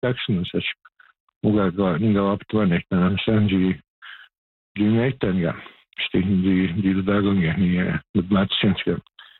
actions as muga go up to next and sanji Jimaitan stehen die Bewegung ja nie mit Matschenske.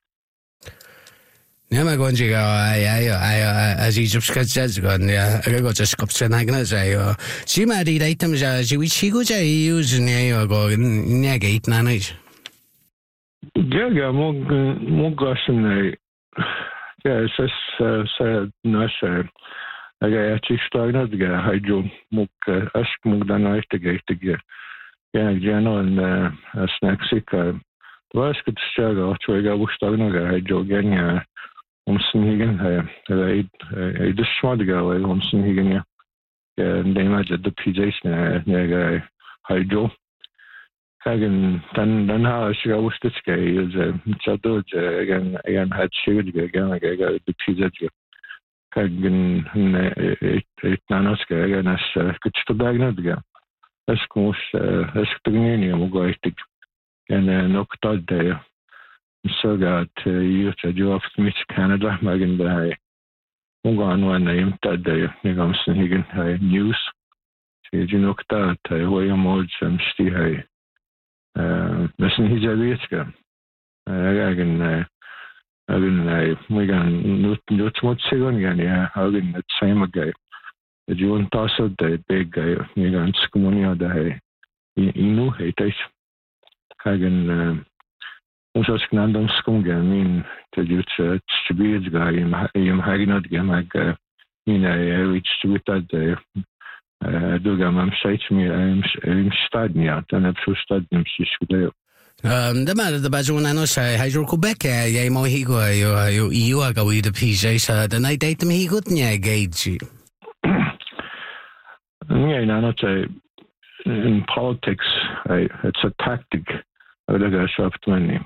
Ja, maar gewoon zeggen, als iets op schat zet, gewoon, ja, ik ga just op zijn eigen zeggen. Zie maar die items, je weet je goed zeggen, use nee, gewoon, nee, gaat naar niets. Ja, moet gasten, ja, ze nasje. Ik ga het staan dat ga, hij doet, moet dan uit te gaan. Ja, en snacks ik. Was het sterker, als we gaan staan, hij doet geen. Omsen higen, hij dus schwaardiger, omsen higen, ja. Neem uit de PJ's naar hydro. Kijk, dan haal ik jou steeds kijken, is het dood, again het schuldige, again de PJ's. Kijk, het naast kijken, als het stobag net gaan. Als koos, als het niet moet gaan, en nog dat daar. So got you to do off Miss Canada, Megan by Ungan one name that day, Nigamson Higgin High News. You know that William Mods and Steve High. Listen, he's a Vietska. I can, we can not much second again, yeah. I can that same guy. The June toss of the big guy, Megan Scumonia, the Inu, it. I can. Ons als ik naar de school ga, dat je het studeert ga, je mag niet gaan, je studeert dat, doe ga maar steeds meer in stad niet, dan heb je stad niet studeerd. De bazoon aan ons, hij is ook Quebec, jij mag hier go, je EU ga weer de PJ's, dan hij deed hem hier goed niet, gauge. Nee, nou dat in politics, it's a tactic. Dat ga je op het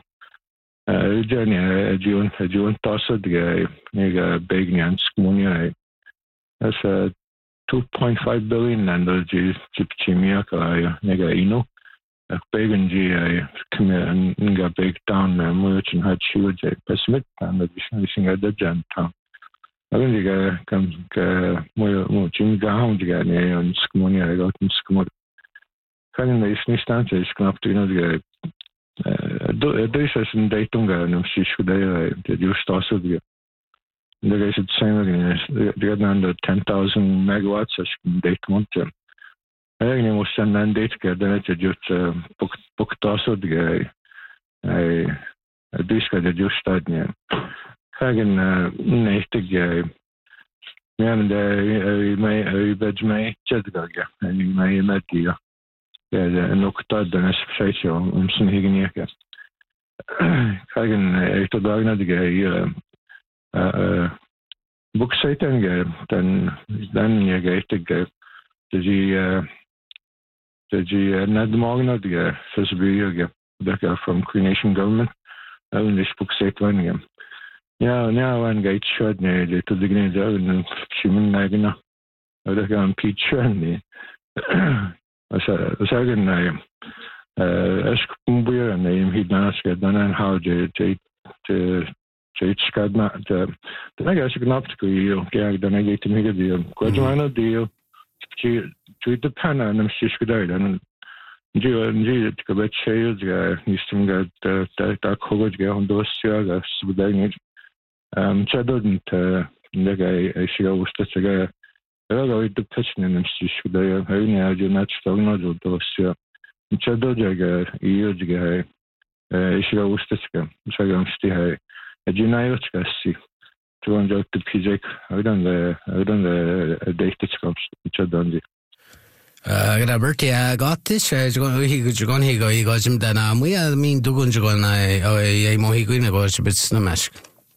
June tossed the guy, big Nance money. That's $2.5 billion and the Chimiaka, nigga, big and G, come and got big down, merchant had shoes, Smith, and the finishing at the gent town. I think the guy comes more Jim down the guy, and Scumonia, I got in Scumot. Kind of nice stances, come up to the guy. Deze is een datunga en precies goed dat je staat zo die. Dat is het same again. Die gaan aan de 10,000 megawatts als je een datemontje. Eigenlijk moest je een date gaan, dan heb je juist boek daar zo die. Dus gaat je juist staat niet. Kijk een echte guy. Ja, en je bent mij chatga en je mij met die. En ook dat dan is precies zo om zijn hygiëne. Kijk, ik tot daar naar de guy boek zitten dan je gaat ik dat je net de morgen naar de guy zoals we dat from Creation Government en dus boek zitten wanneer ja en gaat shot nee dat de dingen zo en schimmen nagena dat gaan picture nee zeggen als computer en neem hier naast dan en how het gaat maar dan als ik knap te kun je dan ik het meer die kwijt die je de pen en dan is het gedaan en je het gebeurt shades ja niet meer dat coverage gaan om dus ja dat is bedoeld chadden dat hij zou zeggen ja dat de pitch en dan is het gedaan hij niet je net staan dat dus ja chadden dat je zou zeggen zeggen hij het je niet zie toen dat de physiek dan de data's chadden die Robert, ja, got this. Jugon higo him dana. Muya mean dugun jugon I mo higo in go bits na mask.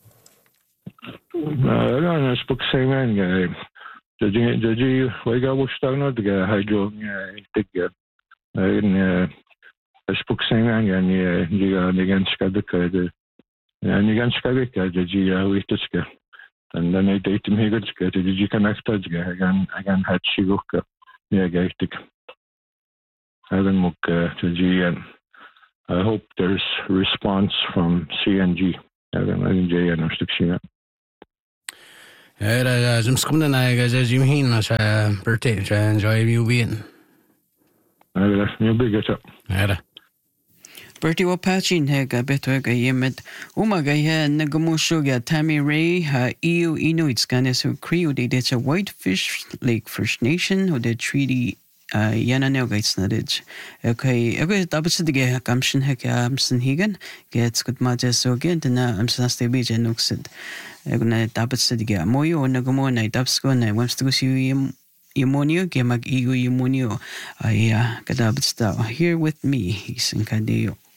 No, spoke same man guy. Did you wake up with stone the guy hydro dig in spoke same man guy you against the code. And against the did you with this guy. And then I date him higo did you connect that guy again had she look up. Yeah, geitig. I hope there's response from CNG. Era zimskumna na ga Jim Hin sa birthday enjoy you being. Era you big it up. Era. Bertie Wapachin hega betwega yemet umaga he nagamushuga Tammy Ray ha EU Inuits ganes who created it's a Whitefish Lake First Nation who did treaty Yananel gates nadij. Okay, okay, dabasidige kamshin heka amsen higan gets good majas so again na amsan stebe genuxid. Egna dabasidige moyo nagamo na dabsko na wants to see Imonio ke mag-igo Imonio ay kadabats daw here with me isang kadeo.